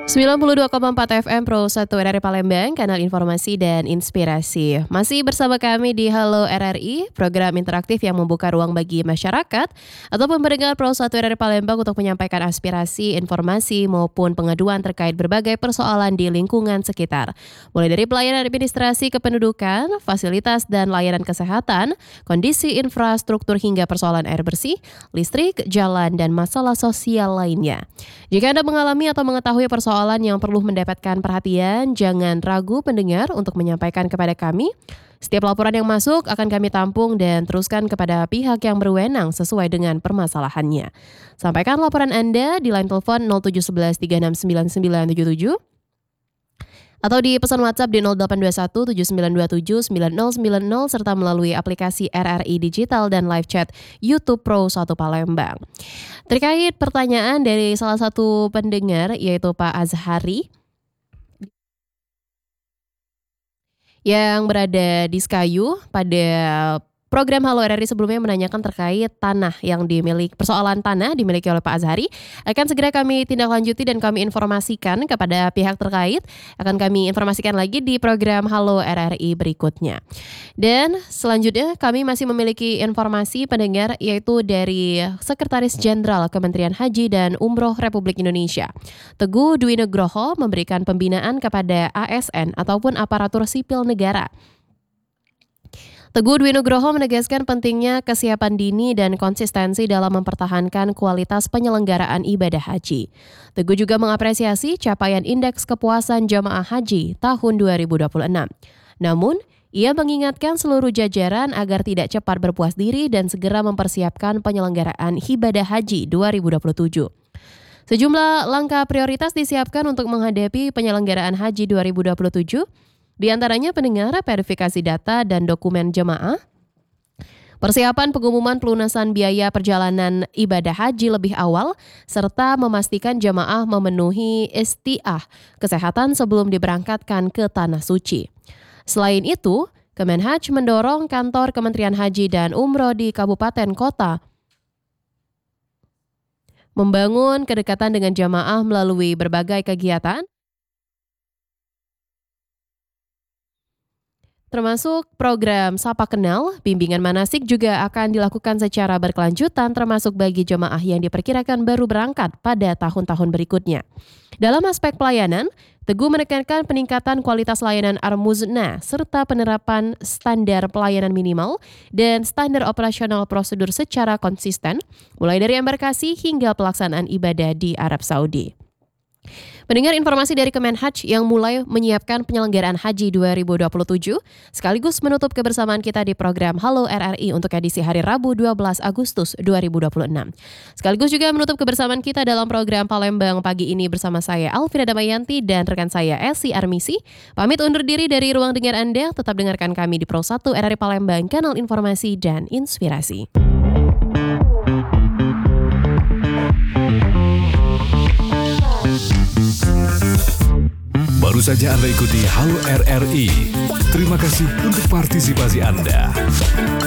92,4 FM Pro 1 RRI Palembang, kanal informasi dan inspirasi. Masih bersama kami di Halo RRI, program interaktif yang membuka ruang bagi masyarakat atau pendengar Pro 1 RRI Palembang untuk menyampaikan aspirasi, informasi maupun pengaduan terkait berbagai persoalan di lingkungan sekitar. Mulai dari pelayanan administrasi kependudukan, fasilitas dan layanan kesehatan, kondisi infrastruktur hingga persoalan air bersih, listrik, jalan, dan masalah sosial lainnya. Jika Anda mengalami atau mengetahui persoalan yang perlu mendapatkan perhatian, jangan ragu pendengar untuk menyampaikan kepada kami. Setiap laporan yang masuk akan kami tampung dan teruskan kepada pihak yang berwenang sesuai dengan permasalahannya. Sampaikan laporan Anda di line telepon 0711 369977 atau di pesan WhatsApp di 0821 7927 9090 serta melalui aplikasi RRI Digital dan live chat YouTube Pro 1 Palembang. Terkait pertanyaan dari salah satu pendengar yaitu Pak Azhari yang berada di Sekayu, pada program Halo RRI sebelumnya menanyakan terkait tanah yang dimiliki, persoalan tanah dimiliki oleh Pak Azhari. Akan segera kami tindak lanjuti dan kami informasikan kepada pihak terkait. Akan kami informasikan lagi di program Halo RRI berikutnya. Dan selanjutnya kami masih memiliki informasi pendengar yaitu dari Sekretaris Jenderal Kementerian Haji dan Umroh Republik Indonesia. Teguh Dwi Nugroho memberikan pembinaan kepada ASN ataupun aparatur sipil negara. Teguh Dwi Nugroho menegaskan pentingnya kesiapan dini dan konsistensi dalam mempertahankan kualitas penyelenggaraan ibadah haji. Teguh juga mengapresiasi capaian indeks kepuasan jamaah haji tahun 2026. Namun, ia mengingatkan seluruh jajaran agar tidak cepat berpuas diri dan segera mempersiapkan penyelenggaraan ibadah haji 2027. Sejumlah langkah prioritas disiapkan untuk menghadapi penyelenggaraan haji 2027. Di antaranya pendengar, verifikasi data dan dokumen jemaah, persiapan pengumuman pelunasan biaya perjalanan ibadah haji lebih awal, serta memastikan jemaah memenuhi isti'ah kesehatan sebelum diberangkatkan ke Tanah Suci. Selain itu, Kemenhaj mendorong kantor Kementerian Haji dan Umroh di kabupaten kota membangun kedekatan dengan jemaah melalui berbagai kegiatan, termasuk program Sapa Kenal. Bimbingan manasik juga akan dilakukan secara berkelanjutan termasuk bagi jemaah yang diperkirakan baru berangkat pada tahun-tahun berikutnya. Dalam aspek pelayanan, Teguh menekankan peningkatan kualitas layanan Armuzna serta penerapan standar pelayanan minimal dan standar operasional prosedur secara konsisten, mulai dari embarkasi hingga pelaksanaan ibadah di Arab Saudi. Pendengar, informasi dari Kemenhaj yang mulai menyiapkan penyelenggaraan haji 2027 sekaligus menutup kebersamaan kita di program Halo RRI untuk edisi hari Rabu 12 Agustus 2026. Sekaligus juga menutup kebersamaan kita dalam program Palembang pagi ini bersama saya Alvira Damayanti dan rekan saya Elsie Armisi. Pamit undur diri dari ruang dengar Anda, tetap dengarkan kami di Pro 1 RRI Palembang, kanal informasi dan inspirasi. Baru saja Anda ikuti Halo RRI. Terima kasih untuk partisipasi Anda.